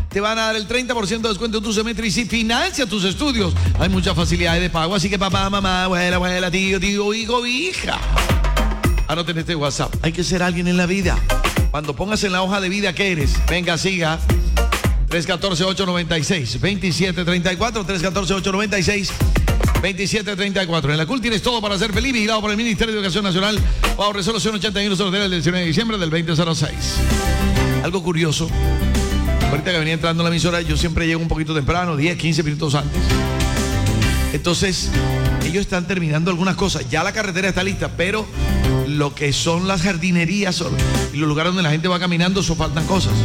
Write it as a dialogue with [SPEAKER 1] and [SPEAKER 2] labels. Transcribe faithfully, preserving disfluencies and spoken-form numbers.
[SPEAKER 1] te van a dar el treinta por ciento de descuento en tu semestre y si financia tus estudios, hay muchas facilidades de pago. Así que papá, mamá, abuela, abuela, tío, tío, hijo, hija, anoten este WhatsApp. Hay que ser alguien en la vida. Cuando pongas en la hoja de vida que eres, venga, siga. tres uno cuatro, ocho nueve seis, dos siete tres cuatro, tres uno cuatro, ocho nueve seis, dos siete tres cuatro. En la C U L tienes todo para ser feliz, vigilado por el Ministerio de Educación Nacional, bajo resolución ochenta y uno del diecinueve de diciembre del veinte cero seis. Algo curioso, ahorita que venía entrando a la emisora, yo siempre llego un poquito temprano, diez, quince minutos antes. Entonces, ellos están terminando algunas cosas. Ya la carretera está lista, pero lo que son las jardinerías y los lugares donde la gente va caminando, eso faltan cosas.